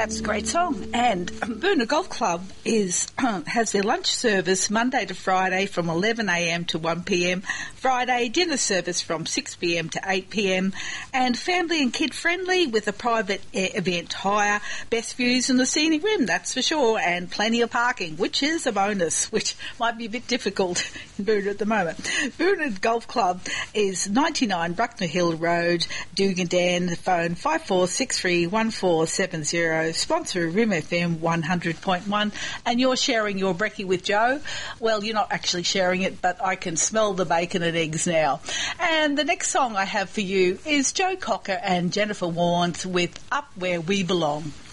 That's a great song. And Boonah Golf Club has their lunch service Monday to Friday from 11am to 1pm, Friday dinner service from 6pm to 8pm, and family and kid friendly with a private event hire, best views in the scenic rim, that's for sure, and plenty of parking, which is a bonus, which might be a bit difficult in Boonah at the moment. Boonah Golf Club is 99 Bruckner Hill Road, Dugandan, phone 54631470, sponsor Rim FM 100.1, and you're sharing your brekkie with Joe. Well, you're not actually sharing it, but I can smell the bacon and eggs now. And the next song I have for you is Joe Cocker and Jennifer Warnes with Up Where We Belong.